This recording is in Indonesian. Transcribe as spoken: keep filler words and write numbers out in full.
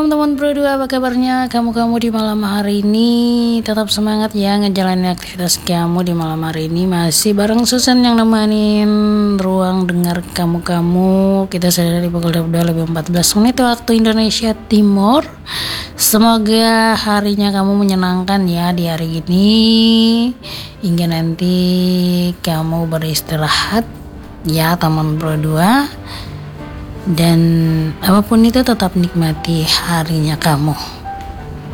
Teman-teman berdua, apa kabarnya kamu-kamu di malam hari ini? Tetap semangat ya ngejalanin aktivitas kamu di malam hari ini. Masih bareng Susan yang nemanin ruang dengar kamu-kamu. Kita sudah dari pukul dua puluh dua lebih empat belas menit waktu Indonesia Timur. Semoga harinya kamu menyenangkan ya di hari ini, hingga nanti kamu beristirahat ya teman berdua. Dan apapun itu tetap nikmati harinya kamu.